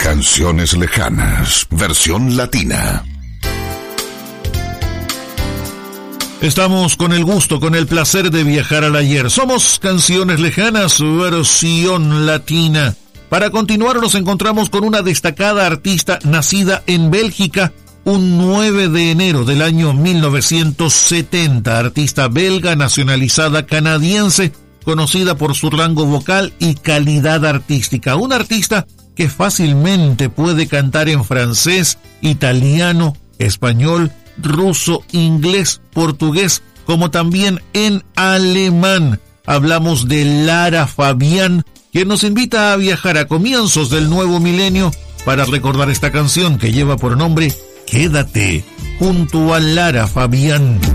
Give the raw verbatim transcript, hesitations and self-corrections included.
Canciones lejanas, versión latina. Estamos con el gusto, con el placer de viajar al ayer. Somos Canciones Lejanas, versión latina. Para continuar nos encontramos con una destacada artista nacida en Bélgica un nueve de enero del año mil novecientos setenta. Artista belga nacionalizada canadiense, conocida por su rango vocal y calidad artística. Una artista que fácilmente puede cantar en francés, italiano, español, ruso, inglés, portugués, como también en alemán. Hablamos de Lara Fabián, quien nos invita a viajar a comienzos del nuevo milenio para recordar esta canción que lleva por nombre Quédate, junto a Lara Fabián.